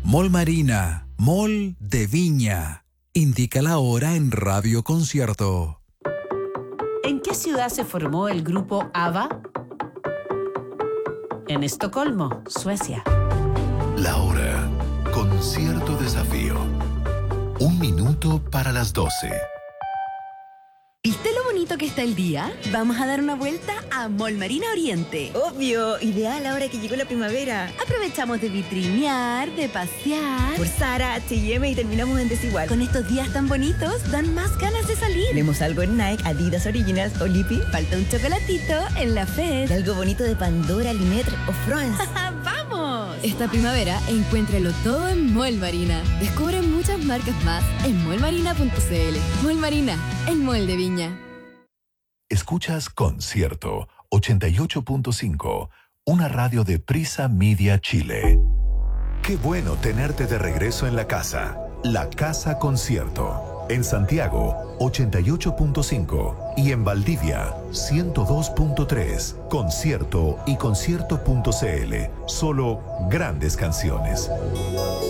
Mall Marina, Mall de Viña. Indica la hora en Radio Concierto. ¿En qué ciudad se formó el grupo ABBA? En Estocolmo, Suecia. La hora. Concierto Desafío. 1 minuto para las 12. ¿Viste lo bonito que está el día? Vamos a dar una vuelta a Mall Marina Oriente. Obvio, ideal ahora que llegó la primavera. Aprovechamos de vitrinear, de pasear. Por Zara, H&M y terminamos en Desigual. Con estos días tan bonitos, dan más ganas de salir. Tenemos algo en Nike, Adidas Originals o Lippy. Falta un chocolatito en la FED. Y algo bonito de Pandora, Limetre o France. ¡Vamos! Esta primavera, encuéntralo todo en Mall Marina. Descubre muchas marcas más en mallmarina.cl. Mall Marina, el mall de Viña. Escuchas Concierto 88.5, una radio de Prisa Media Chile. Qué bueno tenerte de regreso en la casa. La Casa Concierto. En Santiago, 88.5 y en Valdivia, 102.3. Concierto y concierto.cl. Solo grandes canciones.